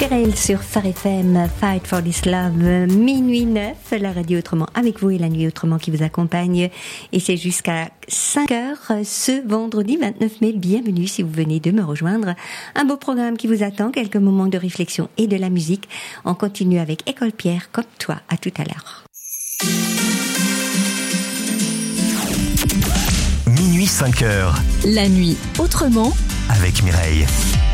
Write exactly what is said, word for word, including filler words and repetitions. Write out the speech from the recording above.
Cheryl sur Phare F M, Fight for this Love, minuit neuf, la radio autrement avec vous et la nuit autrement qui vous accompagne. Et c'est jusqu'à cinq heures ce vendredi vingt-neuf mai. Bienvenue si vous venez de me rejoindre. Un beau programme qui vous attend, quelques moments de réflexion et de la musique. On continue avec École Pierre, comme toi. À tout à l'heure. Minuit cinq heures. La nuit autrement avec Mireille.